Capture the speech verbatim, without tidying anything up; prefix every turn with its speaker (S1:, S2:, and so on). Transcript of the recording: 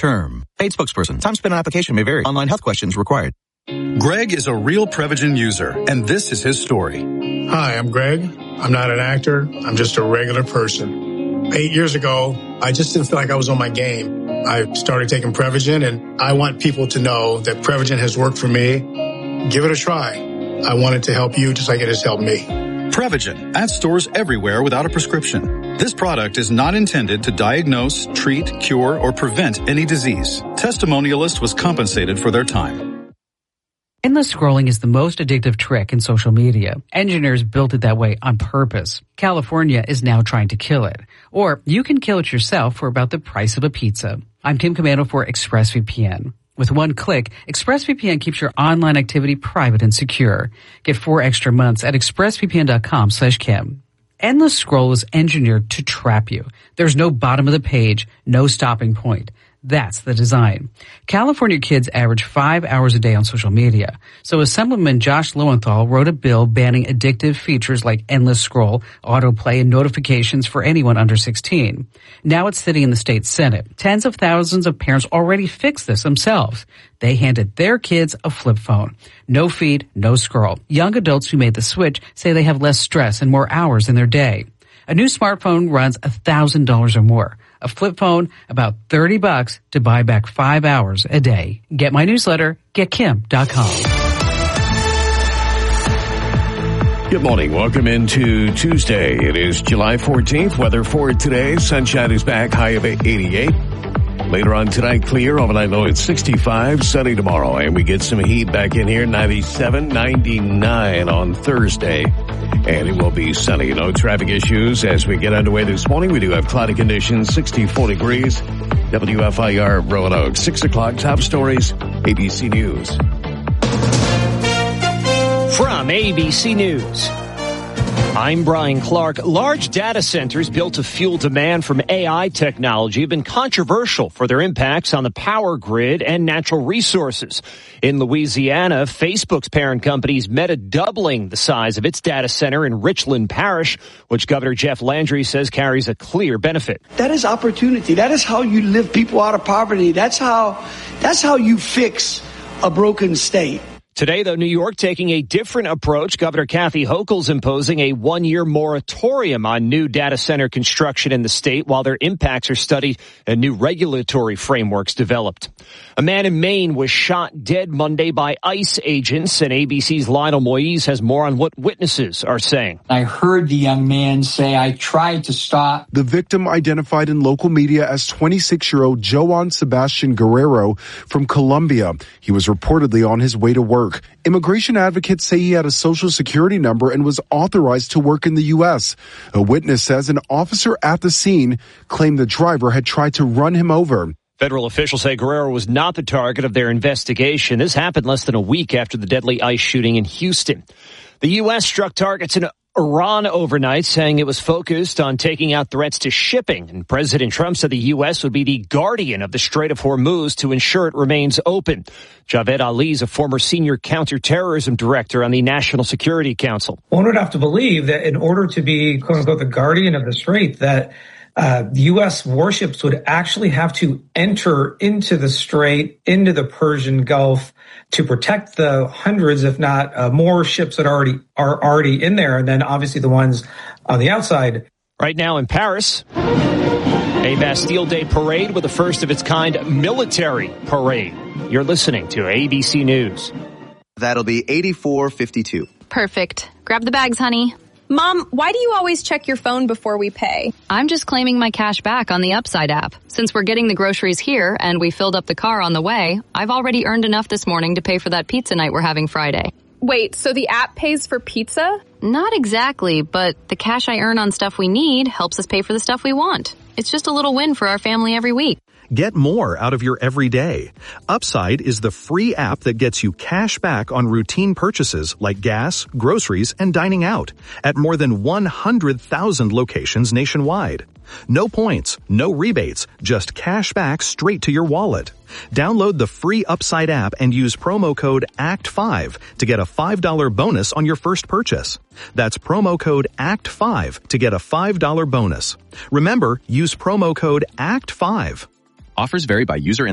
S1: term. Paid spokesperson. Time spent on application may vary. Online health questions required.
S2: Greg is a real Prevagen user, and this is his story.
S3: Hi, I'm Greg. I'm not an actor. I'm just a regular person. Eight years ago, I just didn't feel like I was on my game. I started taking Prevagen, and I want people to know that Prevagen has worked for me. Give it a try. I want it to help you just like it has helped me.
S2: Prevagen, at stores everywhere without a prescription. This product is not intended to diagnose, treat, cure, or prevent any disease. Testimonialist was compensated for their time.
S4: Endless scrolling is the most addictive trick in social media. Engineers built it that way on purpose. California is now trying to kill it. Or you can kill it yourself for about the price of a pizza. I'm Kim Commando for ExpressVPN. With one click, ExpressVPN keeps your online activity private and secure. Get four extra months at expressvpn.com slash Kim. Endless scroll is engineered to trap you. There's no bottom of the page, no stopping point. That's the design. California kids average five hours a day on social media. So Assemblyman Josh Lowenthal wrote a bill banning addictive features like endless scroll, autoplay, and notifications for anyone under sixteen. Now it's sitting in the state Senate. Tens of thousands of parents already fixed this themselves. They handed their kids a flip phone. No feed, no scroll. Young adults who made the switch say they have less stress and more hours in their day. A new smartphone runs one thousand dollars or more. A flip phone, about thirty bucks to buy back five hours a day. Get my newsletter, get kim dot com.
S5: Good morning. Welcome into Tuesday. It is July fourteenth. Weather for today. Sunshine is back, high of eighty-eight. Later on tonight, clear. Overnight low at sixty-five. Sunny tomorrow. And we get some heat back in here. ninety-seven, ninety-nine on Thursday. And it will be sunny. No traffic issues as we get underway this morning. We do have cloudy conditions, sixty-four degrees. W F I R Roanoke. Six o'clock, top stories, A B C News.
S6: From A B C News, I'm Brian Clark. Large data centers built to fuel demand from A I technology have been controversial for their impacts on the power grid and natural resources. In Louisiana, Facebook's parent company is Meta doubling the size of its data center in Richland Parish, which Governor Jeff Landry says carries a clear benefit.
S7: That is opportunity. That is how you lift people out of poverty. That's how, that's how you fix a broken state.
S6: Today, though, New York taking a different approach. Governor Kathy Hochul's imposing a one-year moratorium on new data center construction in the state while their impacts are studied and new regulatory frameworks developed. A man in Maine was shot dead Monday by ICE agents, and A B C's Lionel Moise has more on what witnesses are saying.
S8: I heard the young man say, "I tried to stop."
S9: The victim, identified in local media as twenty-six-year-old Joan Sebastian Guerrero from Colombia. He was reportedly on his way to work. Immigration advocates say he had a social security number and was authorized to work in the U S. A witness says an officer at the scene claimed the driver had tried to run him over.
S6: Federal officials say Guerrero was not the target of their investigation. This happened less than a week after the deadly ICE shooting in Houston. The U S struck targets in Iran overnight, saying it was focused on taking out threats to shipping. And President Trump said the U S would be the guardian of the Strait of Hormuz to ensure it remains open. Javed Ali is a former senior counterterrorism director on the National Security Council.
S10: One would have to believe that in order to be, quote unquote, the guardian of the Strait, that Uh, U S warships would actually have to enter into the Strait, into the Persian Gulf to protect the hundreds, if not uh, more ships that already are already in there. And then obviously the ones on the outside.
S6: Right now in Paris, a Bastille Day parade with a first of its kind military parade. You're listening to A B C News.
S11: That'll be eighty-four fifty-two.
S12: Perfect. Grab the bags, honey.
S13: Mom, why do you always check your phone before we pay?
S12: I'm just claiming my cash back on the Upside app. Since we're getting the groceries here and we filled up the car on the way, I've already earned enough this morning to pay for that pizza night we're having Friday.
S13: Wait, so the app pays for pizza?
S12: Not exactly, but the cash I earn on stuff we need helps us pay for the stuff we want. It's just a little win for our family every week.
S14: Get more out of your everyday. Upside is the free app that gets you cash back on routine purchases like gas, groceries, and dining out at more than one hundred thousand locations nationwide. No points, no rebates, just cash back straight to your wallet. Download the free Upside app and use promo code A C T five to get a five dollars bonus on your first purchase. That's promo code A C T five to get a five dollars bonus. Remember, use promo code A C T five.
S15: Offers vary by user and